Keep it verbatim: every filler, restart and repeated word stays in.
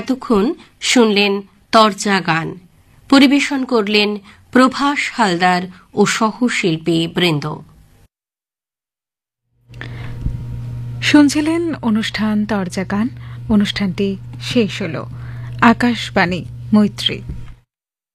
এতক্ষণ শুনলেন তরজা গান। পরিবেশন করলেন প্রভাস হালদার ও সহশিল্পী বৃন্দ। শুনছিলেন অনুষ্ঠান তরজা গান। অনুষ্ঠানটি শেষ হল। আকাশবাণী মৈত্রী।